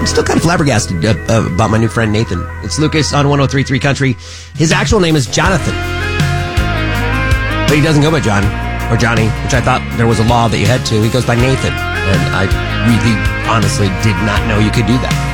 still kind of flabbergasted about my new friend Nathan. It's Lucas on 103.3 Country. His actual name is Jonathan, but he doesn't go by John or Johnny, which I thought there was a law that you had to. He goes by Nathan, and I really, honestly did not know you could do that.